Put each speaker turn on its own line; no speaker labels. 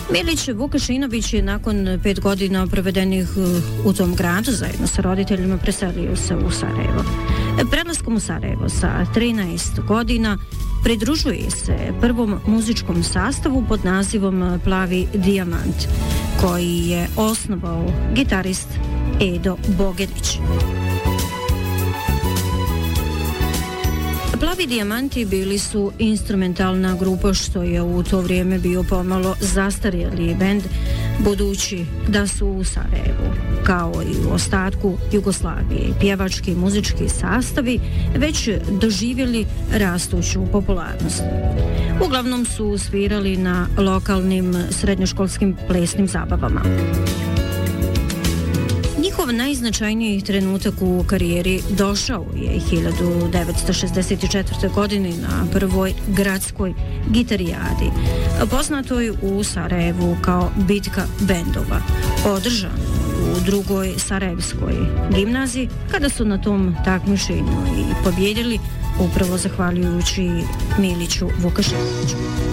Milić Vukašinović je nakon 5 godina provedenih u tom gradu zajedno sa roditeljima preselio se u Sarajevo. Prelaskom u Sarajevo sa 13 godina pridružuje se prvom muzičkom sastavu pod nazivom Plavi dijamant, koji je osnovao gitarist Edo Bogedić. Plavi dijamanti bili su instrumentalna grupa, što je u to vrijeme bio pomalo zastarjeli bend, budući da su u Sarajevu, kao i u ostatku Jugoslavije, pjevački i muzički sastavi već doživjeli rastuću popularnost. Uglavnom su svirali na lokalnim srednjoškolskim plesnim zabavama. Njihov najznačajniji trenutak u karijeri došao je 1964. godine na prvoj gradskoj gitarijadi, poznatoj u Sarajevu kao Bitka bendova, održano u drugoj sarajevskoj gimnaziji, kada su na tom takmičenju i pobjedili upravo zahvaljujući Miliću Vukašinoviću.